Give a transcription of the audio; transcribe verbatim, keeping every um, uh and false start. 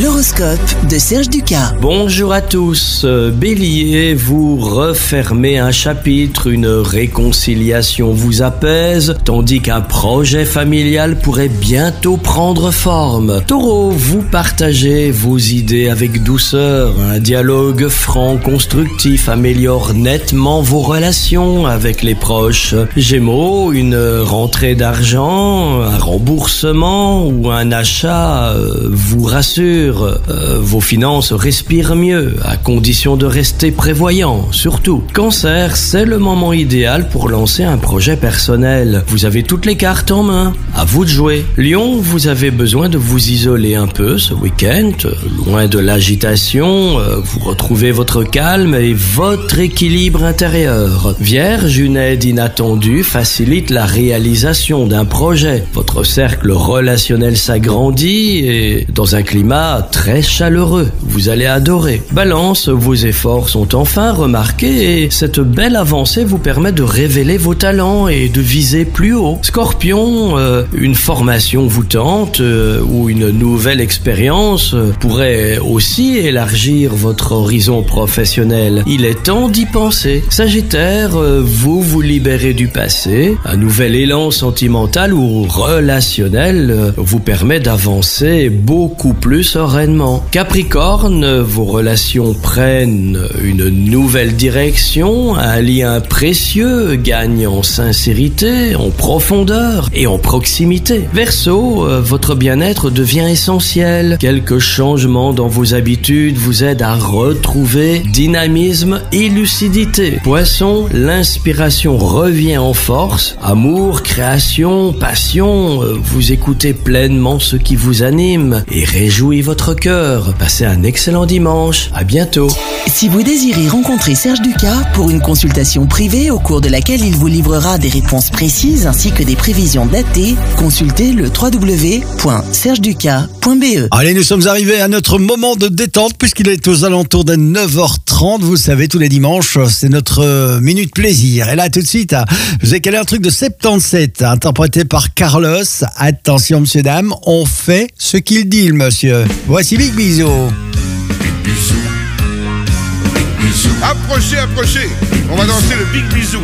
L'horoscope de Serge Ducas. Bonjour à tous. Bélier, vous refermez un chapitre, une réconciliation vous apaise, tandis qu'un projet familial pourrait bientôt prendre forme. Taureau, vous partagez vos idées avec douceur. Un dialogue franc, constructif améliore nettement vos relations avec les proches. Gémeaux, une rentrée d'argent, un remboursement ou un achat euh, vous rassure. Euh, vos finances respirent mieux, à condition de rester prévoyant, surtout. Cancer, c'est le moment idéal pour lancer un projet personnel. Vous avez toutes les cartes en main, à vous de jouer. Lion, vous avez besoin de vous isoler un peu ce week-end, loin de l'agitation, euh, vous retrouvez votre calme et votre équilibre intérieur. Vierge, une aide inattendue facilite la réalisation d'un projet. Votre cercle relationnel s'agrandit et dans un climat très chaleureux, vous allez adorer. Balance, vos efforts sont enfin remarqués et cette belle avancée vous permet de révéler vos talents et de viser plus haut. Scorpion, euh, une formation vous tente euh, ou une nouvelle expérience euh, pourrait aussi élargir votre horizon professionnel. Il est temps d'y penser. Sagittaire, euh, vous vous libérez du passé. Un nouvel élan sentimental ou relationnel euh, vous permet d'avancer beaucoup plus sereinement. Capricorne, vos relations prennent une nouvelle direction, un lien précieux gagne en sincérité, en profondeur et en proximité. Verseau, votre bien-être devient essentiel. Quelques changements dans vos habitudes vous aident à retrouver dynamisme et lucidité. Poisson, l'inspiration revient en force. Amour, création, passion, vous écoutez pleinement ce qui vous anime et réjouit votre cœur. Passez un excellent dimanche. À bientôt. Si vous désirez rencontrer Serge Ducas pour une consultation privée au cours de laquelle il vous livrera des réponses précises ainsi que des prévisions datées, consultez le w w w point serge ducas point b e. Allez, nous sommes arrivés à notre moment de détente puisqu'il est aux alentours de neuf heures trente. Vous savez, tous les dimanches, c'est notre minute plaisir. Et là, tout de suite, je vous ai calé un truc de soixante-dix-sept, interprété par Carlos. Attention, monsieur, dame, on fait ce qu'il dit, le monsieur. Voici Big Bisou. Approchez, approchez. On va danser le Big Bisou.